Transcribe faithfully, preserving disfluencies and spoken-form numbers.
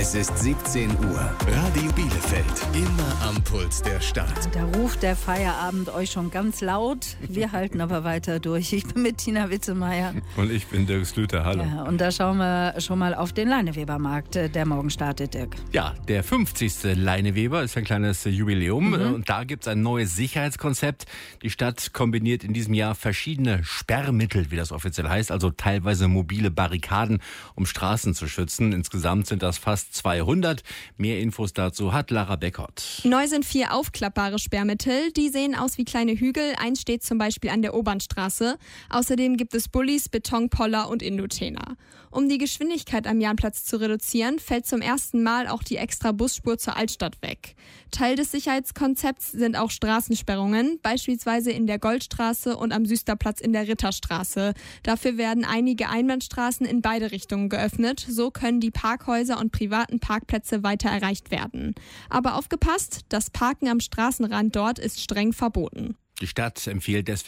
Es ist siebzehn Uhr. Radio Bielefeld. Immer am Puls der Stadt. Da ruft der Feierabend euch schon ganz laut. Wir halten aber weiter durch. Ich bin mit Tina Witzemeyer. Und ich bin Dirk Slüter. Hallo. Ja, und da schauen wir schon mal auf den Leinewebermarkt, der morgen startet, Dirk. Ja, der fünfzigste Leineweber ist ein kleines Jubiläum. Mhm. Und da gibt es ein neues Sicherheitskonzept. Die Stadt kombiniert in diesem Jahr verschiedene Sperrmittel, wie das offiziell heißt, also teilweise mobile Barrikaden, um Straßen zu schützen. Insgesamt sind das fast zweihundert. Mehr Infos dazu hat Lara Beckert. Neu sind vier aufklappbare Sperrmittel. Die sehen aus wie kleine Hügel. Eins steht zum Beispiel an der Obernstraße. Außerdem gibt es Bullis, Betonpoller und Indotainer. Um die Geschwindigkeit am Jahnplatz zu reduzieren, fällt zum ersten Mal auch die extra Busspur zur Altstadt weg. Teil des Sicherheitskonzepts sind auch Straßensperrungen, beispielsweise in der Goldstraße und am Süsterplatz in der Ritterstraße. Dafür werden einige Einbahnstraßen in beide Richtungen geöffnet. So können die Parkhäuser und privaten Parkplätze weiter erreicht werden. Aber aufgepasst, das Parken am Straßenrand dort ist streng verboten. Die Stadt empfiehlt deswegen